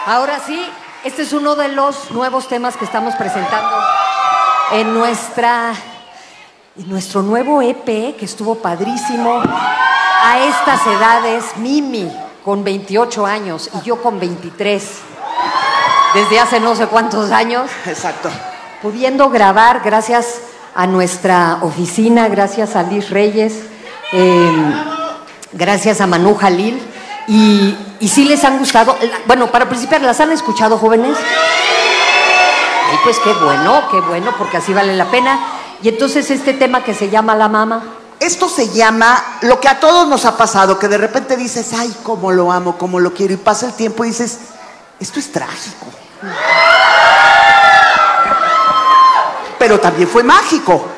Ahora sí, este es uno de los nuevos temas que estamos presentando en nuestro nuevo EP, que estuvo padrísimo. A estas edades, Mimi con 28 años y yo con 23, desde hace no sé cuántos años. Exacto. Pudiendo grabar gracias a nuestra oficina, gracias a Liz Reyes, gracias a Manu Jalil. Y sí les han gustado. Bueno, para principiar, ¿las han escuchado, jóvenes? Y pues qué bueno, porque así vale la pena. Y entonces este tema que se llama La Mama. Esto se llama lo que a todos nos ha pasado, que de repente dices, ay, cómo lo amo, cómo lo quiero, y pasa el tiempo y dices, esto es trágico. Pero también fue mágico.